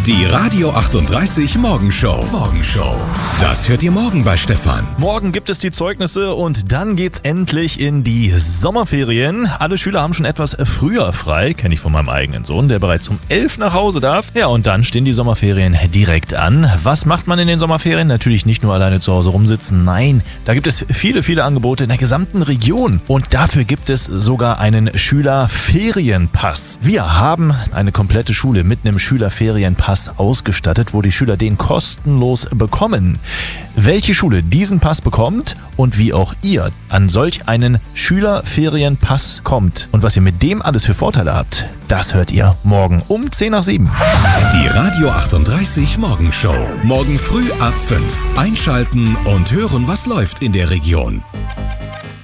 Die Radio 38 Morgenshow. Das hört ihr morgen bei Stefan. Morgen gibt es die Zeugnisse und dann geht's endlich in die Sommerferien. Alle Schüler haben schon etwas früher frei, kenne ich von meinem eigenen Sohn, der bereits um 11 nach Hause darf. Ja, und dann stehen die Sommerferien direkt an. Was macht man in den Sommerferien? Natürlich nicht nur alleine zu Hause rumsitzen, nein, da gibt es viele Angebote in der gesamten Region. Und dafür gibt es sogar einen Schülerferienpass. Wir haben eine komplette Schule mit einem Schülerferienpass ausgestattet, wo die Schüler den kostenlos bekommen. Welche Schule diesen Pass bekommt und wie auch ihr an solch einen Schülerferienpass kommt und was ihr mit dem alles für Vorteile habt, das hört ihr morgen um 10 nach 7. Die Radio 38 Morgenshow. Morgen früh ab 5. Einschalten und hören, was läuft in der Region.